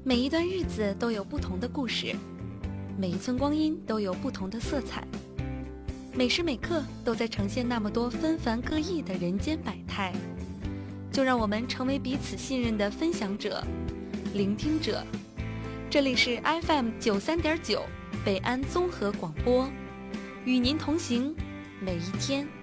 每一段日子都有不同的故事，每一寸光阴都有不同的色彩，每时每刻都在呈现那么多纷繁各异的人间百态。就让我们成为彼此信任的分享者、聆听者。这里是 FM93.9 北安综合广播，与您同行每一天。